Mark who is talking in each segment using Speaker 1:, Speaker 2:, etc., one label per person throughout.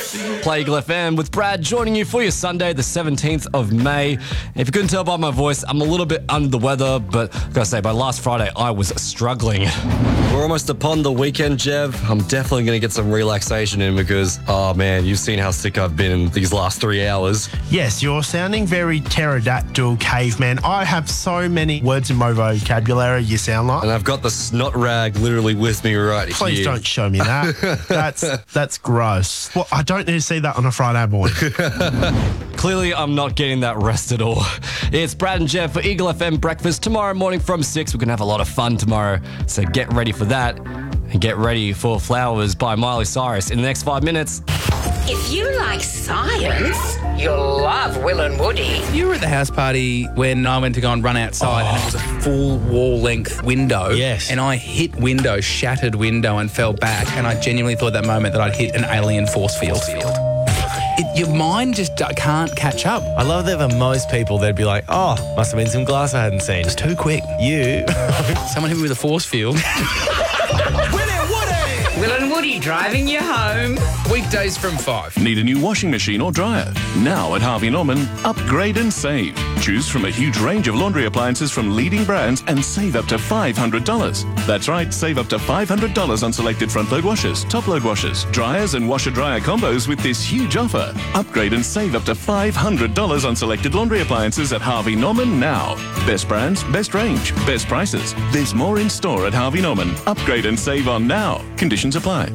Speaker 1: Play Eagle FM with Brad joining you for your Sunday, the 17th of May. If you couldn't tell by my voice, I'm a little bit under the weather, but I've got to say, by last Friday, I was struggling. We're almost upon the weekend, Jev. I'm definitely going to get some relaxation in because, oh man, you've seen how sick I've been in these last 3 hours.
Speaker 2: Yes, you're sounding very pterodactyl caveman. I have so many words in my vocabulary, you sound like.
Speaker 1: And I've got the snot rag literally with me right here.
Speaker 2: Please don't show me that. That's gross. Well, I don't need to see that on a Friday morning.
Speaker 1: Clearly, I'm not getting that rest at all. It's Brad and Jeff for Eagle FM Breakfast tomorrow morning from 6. We're going to have a lot of fun tomorrow, so get ready for that. And get ready for Flowers by Miley Cyrus in the next 5 minutes.
Speaker 3: If you like science, you'll love Will and Woody.
Speaker 4: You were at the house party when I went to go and run outside and it was a full wall-length window.
Speaker 2: Yes.
Speaker 4: And I hit window, shattered window and fell back, and I genuinely thought that moment that I'd hit an alien force field. Your mind just can't catch up.
Speaker 5: I love that for most people, they'd be like, oh, must have been some glass I hadn't seen.
Speaker 4: It's too quick.
Speaker 5: You.
Speaker 4: Someone hit me with a force field.
Speaker 3: Will and Woody driving you home.
Speaker 4: Weekdays from 5.
Speaker 6: Need a new washing machine or dryer? Now at Harvey Norman, upgrade and save. Choose from a huge range of laundry appliances from leading brands and save up to $500. That's right, save up to $500 on selected front-load washers, top-load washers, dryers and washer-dryer combos with this huge offer. Upgrade and save up to $500 on selected laundry appliances at Harvey Norman now. Best brands, best range, best prices. There's more in store at Harvey Norman. Upgrade and save on now. Conditions apply.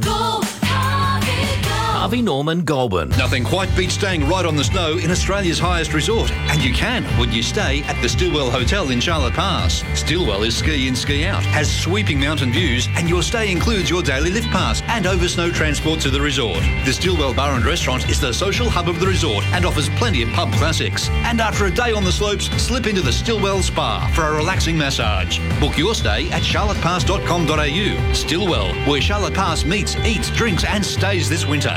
Speaker 7: Harvey Norman Goulburn.
Speaker 8: Nothing quite beats staying right on the snow in Australia's highest resort. And you can when you stay at the Stillwell Hotel in Charlotte Pass. Stillwell is ski in, ski out, has sweeping mountain views, and your stay includes your daily lift pass and over snow transport to the resort. The Stillwell Bar and Restaurant is the social hub of the resort and offers plenty of pub classics. And after a day on the slopes, slip into the Stillwell Spa for a relaxing massage. Book your stay at charlottepass.com.au. Stillwell, where Charlotte Pass meets, eats, drinks and stays this winter.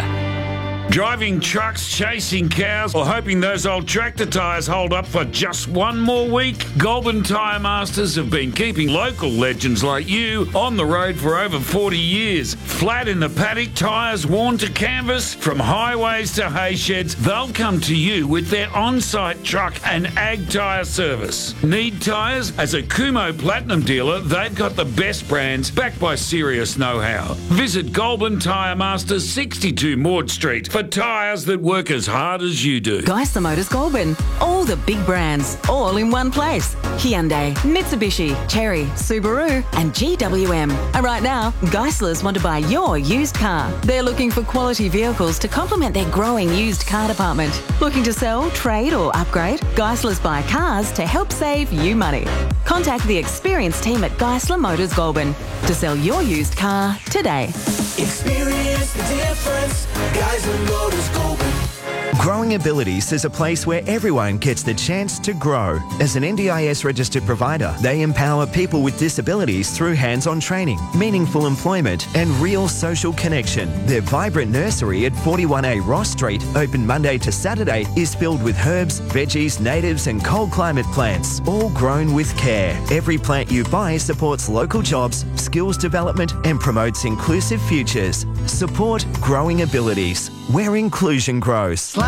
Speaker 9: Driving trucks, chasing cows, or hoping those old tractor tyres hold up for just one more week? Goulburn Tyre Masters have been keeping local legends like you on the road for over 40 years. Flat in the paddock, tyres worn to canvas, from highways to hay sheds, they'll come to you with their on-site truck and ag tyre service. Need tyres? As a Kumho Platinum dealer, they've got the best brands backed by serious know-how. Visit Goulburn Tyre Masters, 62 Maud Street, for tyres that work as hard as you do.
Speaker 10: Geisler Motors Goulburn. All the big brands, all in one place. Hyundai, Mitsubishi, Chery, Subaru and GWM. And right now, Geislers want to buy your used car. They're looking for quality vehicles to complement their growing used car department. Looking to sell, trade or upgrade? Geislers buy cars to help save you money. Contact the experienced team at Geisler Motors Goulburn to sell your used car today.
Speaker 11: Experience the difference. Geisler Motors Goulburn.
Speaker 12: Growing Abilities is a place where everyone gets the chance to grow. As an NDIS registered provider, they empower people with disabilities through hands-on training, meaningful employment and real social connection. Their vibrant nursery at 41A Ross Street, open Monday to Saturday, is filled with herbs, veggies, natives and cold climate plants, all grown with care. Every plant you buy supports local jobs, skills development and promotes inclusive futures. Support Growing Abilities, where inclusion grows.